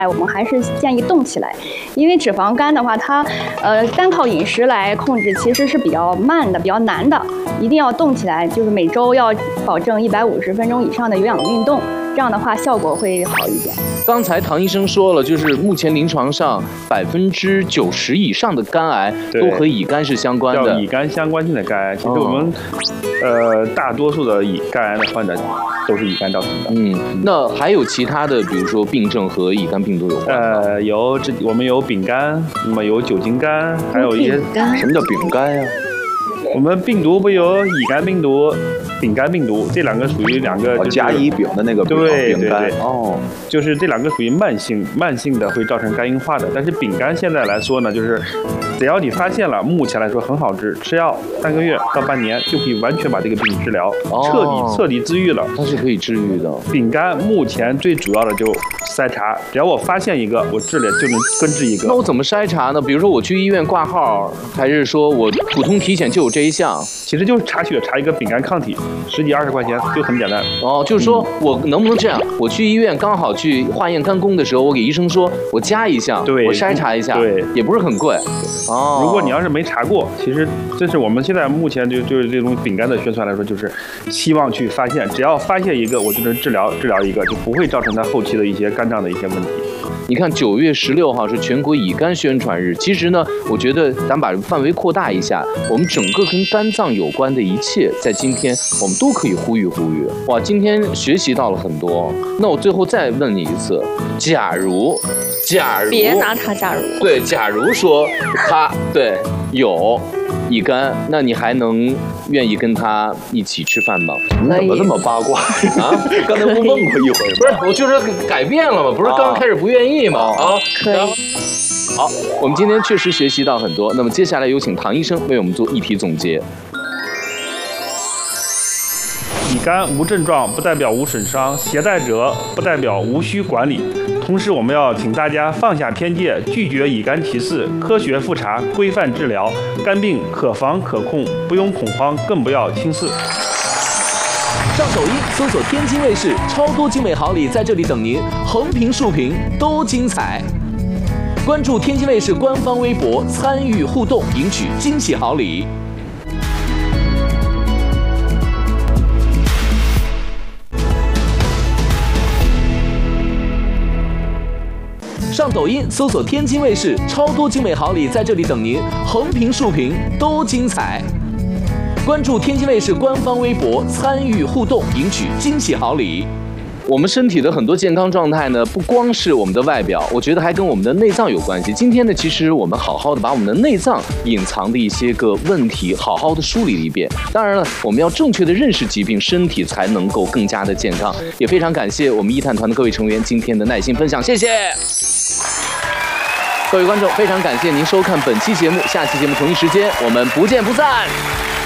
我们还是建议动起来，因为脂肪肝的话，它单靠饮食来控制其实是比较慢的、比较难的，一定要动起来，就是每周要保证150分钟以上的有氧运动，这样的话效果会好一点。 刚才唐医生说了，就是目前临床上90%以上的肝癌都和乙肝是相关的， 叫乙肝相关性的肝癌。其实我们大多数的肝癌的患者都是乙肝造成的。 那还有其他的，比如说病症和乙肝病毒有关？ 我们有丙肝，那么有酒精肝，还有一些什么叫丙肝呀？ 我们病毒不有乙肝病毒、丙肝病毒，这两个属于两个甲乙丙的那个丙肝。 就是这两个属于慢性的会造成肝硬化的。但是丙肝现在来说呢，就是只要你发现了，目前来说很好治，吃药3个月到半年就可以完全把这个病治疗，彻底治愈了。 它是可以治愈的。 丙肝目前最主要的就筛查，只要我发现一个，我治疗就能根治一个。 那我怎么筛查呢？比如说我去医院挂号，还是说我普通体检就有这一项？ 其实就是查一个丙肝抗体，10几20块钱就很简单。 就是说我能不能这样？我去医院刚好去化验肝功的时候，我给医生说我加一项，我筛查一下，也不是很贵。 如果你要是没查过，其实这是我们现在目前就是这种丙肝的宣传来说，就是希望去发现，只要发现一个，我就能治疗一个，就不会造成它后期的一些肝脏的一些问题。 你看9月16号是全国乙肝宣传日，其实呢，我觉得咱把范围扩大一下，我们整个跟肝脏有关的一切，在今天我们都可以呼吁。哇，今天学习到了很多。那我最后再问你一次，假如别拿他假如， 对，假如说他有乙肝，那你还能愿意跟他一起吃饭吗？ 你怎么那么八卦啊？刚才不问过一回吗？ 不是，我就是改变了嘛，不是刚开始不愿意嘛？ 可以。 好，我们今天确实学习到很多。那么接下来有请唐医生为我们做议题总结。 乙肝无症状不代表无损伤，携带者不代表无需管理。同时，我们要请大家放下偏见，拒绝乙肝歧视，科学复查，规范治疗。肝病可防可控，不用恐慌，更不要轻视。 上抖音搜索天津卫视，超多精美好礼在这里等您，横屏竖屏都精彩。关注天津卫视官方微博，参与互动，赢取惊喜好礼。上抖音搜索天津卫视，超多精美好礼在这里等您，横屏竖屏都精彩。关注天津卫视官方微博，参与互动，赢取惊喜好礼。我们身体的很多健康状态呢，不光是我们的外表，我觉得还跟我们的内脏有关系。今天呢，其实我们好好的把我们的内脏隐藏的一些个问题，好好的梳理了一遍。当然了，我们要正确的认识疾病，身体才能够更加的健康。也非常感谢我们医探团的各位成员今天的耐心分享，谢谢。各位观众，非常感谢您收看本期节目，下期节目同一时间我们不见不散。